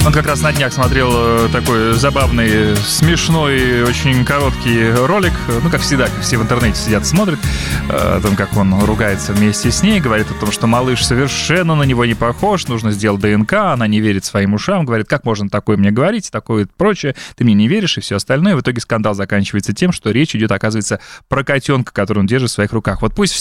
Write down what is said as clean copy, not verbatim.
Он как раз на днях смотрел такой забавный, смешной, очень короткий ролик. Ну, как всегда, как все в интернете сидят, смотрят. О том, как он ругается вместе с ней. Говорит о том, что малыш совершенно на него не похож. Нужно сделать ДНК. Она не верит своим ушам. Говорит, как можно такое мне говорить, такое прочее. Ты мне не веришь и все остальное. В итоге скандал заканчивается тем, что речь идет, оказывается, про котенка, который он держит в своих руках. Вот пусть